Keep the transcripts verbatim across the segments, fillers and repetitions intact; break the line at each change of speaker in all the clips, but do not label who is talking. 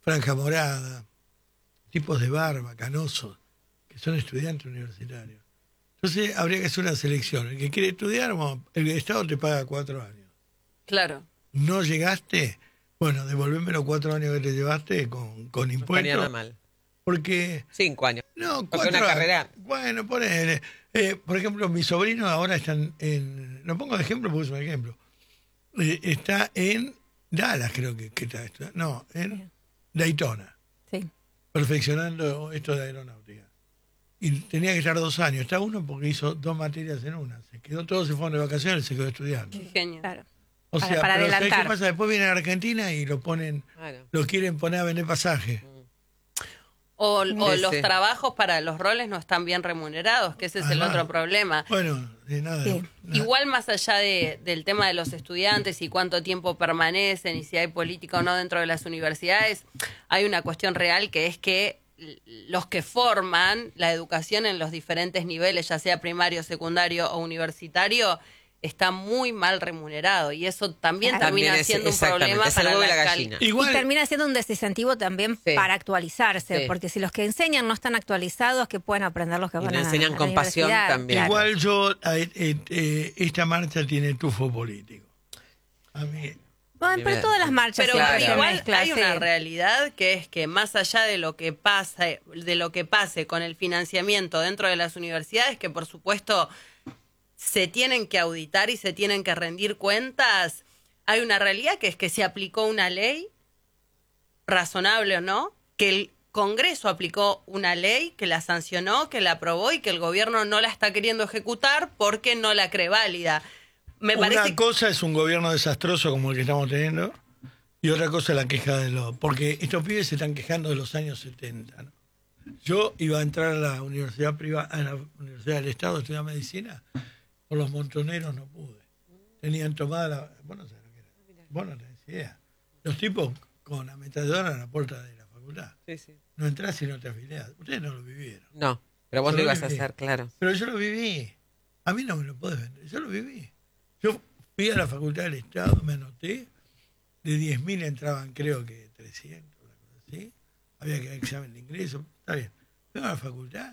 franja morada, tipos de barba, canosos, que son estudiantes universitarios. Entonces habría que hacer una selección. El que quiere estudiar, bueno, el Estado te paga cuatro años.
Claro.
No llegaste, bueno, devolveme los cuatro años que te llevaste con, con impuestos.
No mal.
Porque...
Cinco años.
No,
porque
cuatro
una carrera...
años. Bueno, ponele. Eh, por ejemplo, mis sobrinos ahora están en... Lo pongo de ejemplo porque es un ejemplo. Eh, está en Dallas, creo que, que está esto. No, en Daytona.
Sí.
Perfeccionando esto de aeronáutica. Y tenía que estar dos años. Está uno porque hizo dos materias en una. Se quedó, todos se fueron de vacaciones, se quedó estudiando.
Qué genio.
Claro.
O
Para-
sea,
para
pero ¿sabés
adelantar.
qué pasa? Después vienen a Argentina y lo ponen,
Claro.
lo quieren poner a vender pasaje.
O, o
Sí,
los
sí.
trabajos para los roles no están bien remunerados, que ese es el
Además,
otro problema.
Bueno, de nada.
Sí.
nada.
Igual más allá de, del tema de los estudiantes y cuánto tiempo permanecen y si hay política o no dentro de las universidades, hay una cuestión real que es que l- los que forman la educación en los diferentes niveles, ya sea primario, secundario o universitario, está muy mal remunerado y eso también
Claro.
termina
También es-
siendo un
exactamente,
problema
es el
para
huevo y
la
la
cal-
gallina.
Igual,
Y termina siendo un desincentivo también
Sí.
para actualizarse,
Sí.
porque si los que enseñan no están actualizados, ¿qué pueden aprender los que
Y
van
lo
a
enseñan
a la
con pasión
universidad?
también.
Claro.
igual yo, eh, eh, eh, esta marcha tiene tufo político. A mí,
Bueno, pero todas las marchas
Pero
Claro.
se
igual
mezclan,
hay
sí.
una realidad que es que más allá de lo que pase, de lo que pase con el financiamiento dentro de las universidades, que por supuesto se tienen que auditar y se tienen que rendir cuentas, hay una realidad que es que se aplicó una ley, razonable o no, que el Congreso aplicó una ley, que la sancionó, que la aprobó y que el gobierno no la está queriendo ejecutar porque no la cree válida. Me
una
parece
cosa es un gobierno desastroso como el que estamos teniendo y otra cosa es la queja de los... Porque estos pibes se están quejando de los años setenta, ¿no? Yo iba a entrar a la universidad privada, a la Universidad del Estado a estudiar medicina, por los montoneros no pude. Tenían tomada la... Vos no sabés lo que era. Vos no tenés idea. Los tipos con ametralladora en la puerta de la facultad.
Sí, sí.
No entrás si no te afiliás. Ustedes no lo vivieron.
No, pero vos
Yo
lo
lo
ibas a
viví.
hacer, claro.
Pero yo lo viví. A mí no me lo podés vender. Yo lo viví. Yo fui a la Facultad del Estado, me anoté. De diez mil entraban creo que trescientos, una cosa así. Había que dar examen de ingreso. Está bien. Fui a la facultad.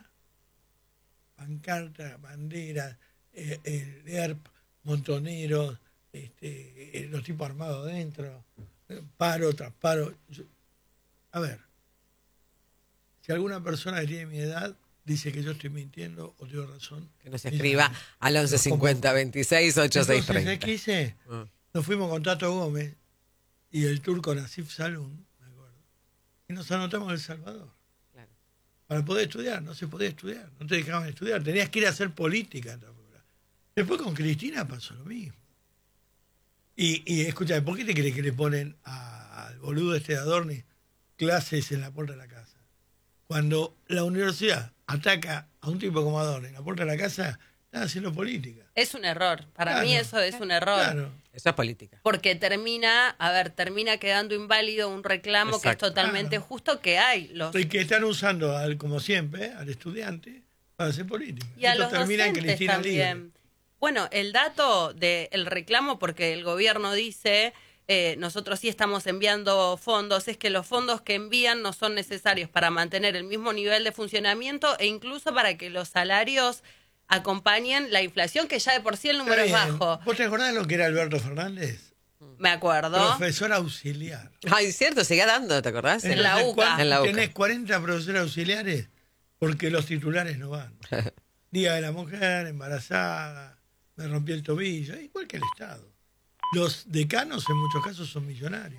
Pancarta, bandera, eh, el E A R P, montoneros, este, eh, los tipos armados adentro. eh, Paro tras paro. Yo- a ver. Si alguna persona que tiene mi edad dice que yo estoy mintiendo o tengo razón.
Que nos
dígame.
escriba al once cincuenta veintiséis ochenta y seis
Entonces, ¿sabés
treinta.
qué hice?
Ah.
Nos fuimos con Tato Gómez y el turco Nasif Salum, me acuerdo, y nos anotamos en El Salvador.
Claro.
Para poder estudiar, no se podía estudiar, no te dejaban estudiar, tenías que ir a hacer política. en la facultad. Después con Cristina pasó lo mismo. Y, y escucha, ¿por qué te crees que le ponen a- al boludo este de Adorni clases en la puerta de la casa? Cuando la universidad ataca a un tipo como Adorni en la puerta de la casa, están haciendo política.
es un error. Para
Claro.
mí eso es un error.
Claro.
Eso es política.
Porque termina, a ver, termina quedando inválido un reclamo que es
Exacto.
totalmente
Claro.
justo que hay. Los,
Y que están usando, al, como siempre, al estudiante para hacer política.
y a
Esto
los
termina en
docentes
Cristina
también.
libre.
Bueno, el dato del reclamo, porque el gobierno dice, eh, nosotros sí estamos enviando fondos, es que los fondos que envían no son necesarios para mantener el mismo nivel de funcionamiento e incluso para que los salarios acompañen la inflación, que ya de por sí el número es
Está bien.
bajo.
¿Vos te acordás lo que era Alberto Fernández?
Me acuerdo.
Profesor auxiliar.
Ay, cierto, seguía dando, ¿te acordás?
En la
Entonces,
UCA.
¿cuán-
En la UCA.
Tenés cuarenta profesores auxiliares porque los titulares no van. Día de la mujer, embarazada, me rompí el tobillo, igual que el Estado. Los decanos en muchos casos son millonarios.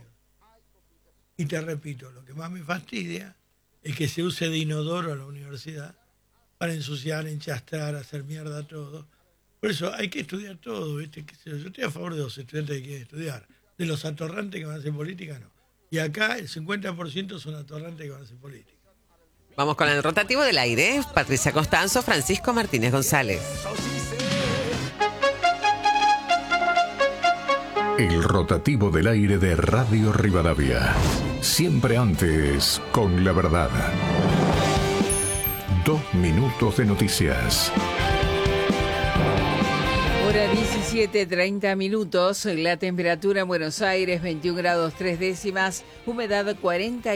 Y te repito, lo que más me fastidia es que se use de inodoro a la universidad para ensuciar, enchastrar, hacer mierda todo. Por eso hay que estudiar todo, ¿viste? ¿Qué sé yo? Yo estoy a favor de los estudiantes que quieren estudiar. De los atorrantes que van a hacer política, no. Y acá el cincuenta por ciento son atorrantes que van a hacer política.
Vamos con el rotativo del aire. Patricia Costanzo, Francisco Martínez González.
El rotativo del aire de Radio Rivadavia. Siempre antes con la verdad. Dos minutos de noticias.
Hora diecisiete, treinta minutos. La temperatura en Buenos Aires, veintiún grados tres décimas. Humedad cuarenta.